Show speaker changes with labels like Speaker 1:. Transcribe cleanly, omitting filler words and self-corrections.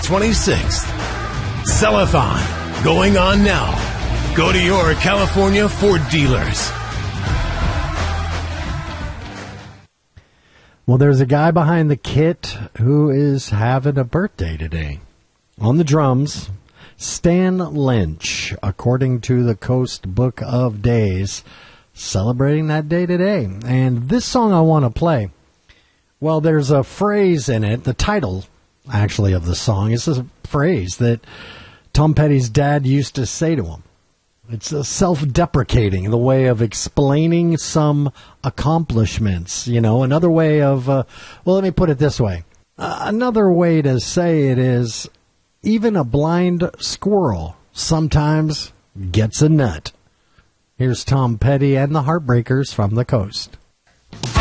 Speaker 1: 26th. Sellathon, going on now. Go to your California Ford dealers.
Speaker 2: Well, there's a guy behind the kit who is having a birthday today. On the drums, Stan Lynch, according to the Coast Book of Days, celebrating that day today. And this song I want to play, well, there's a phrase in it, the title, actually, of the song is a phrase that Tom Petty's dad used to say to him. It's a self-deprecating, the way of explaining some accomplishments, another way of, let me put it this way. Another way to say it is, even a blind squirrel sometimes gets a nut. Here's Tom Petty and the Heartbreakers from the Coast.